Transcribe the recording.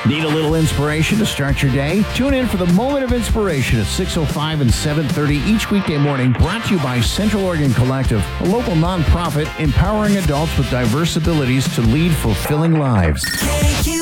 Need a little inspiration to start your day? Tune in for the Moment of Inspiration at 6:05 and 7:30 each weekday morning, brought to you by Central Oregon Collective, a local nonprofit empowering adults with diverse abilities to lead fulfilling lives.